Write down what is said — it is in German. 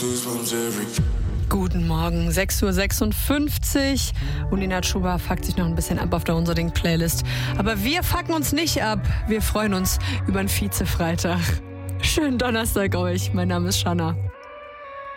Guten Morgen, 6.56 Uhr. Und Nina Chuba fuckt sich noch ein bisschen ab auf der Unserding-Playlist. Aber wir fucken uns nicht ab. Wir freuen uns über einen Vize-Freitag. Schönen Donnerstag euch. Mein Name ist Shanna.